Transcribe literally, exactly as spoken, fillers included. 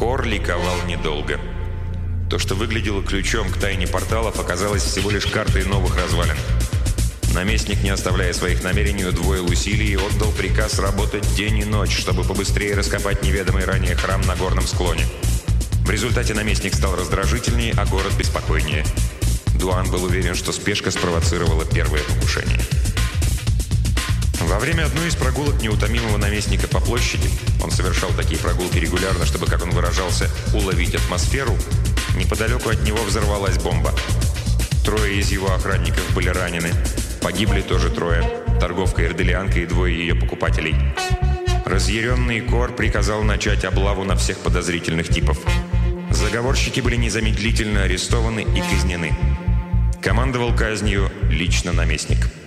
Кор ликовал недолго. То, что выглядело ключом к тайне порталов, оказалось всего лишь картой новых развалин. Наместник, не оставляя своих намерений, удвоил усилий и отдал приказ работать день и ночь, чтобы побыстрее раскопать неведомый ранее храм на горном склоне. В результате наместник стал раздражительнее, а город беспокойнее. Дуан был уверен, что спешка спровоцировала первое покушение. Во время одной из прогулок неутомимого наместника по площади, он совершал такие прогулки регулярно, чтобы, как он выражался, уловить атмосферу, неподалеку от него взорвалась бомба. Трое из его охранников были ранены. Погибли тоже трое. Торговка-эрделианка и двое ее покупателей. Разъяренный Кор приказал начать облаву на всех подозрительных типов. Заговорщики были незамедлительно арестованы и казнены. Командовал казнью лично наместник.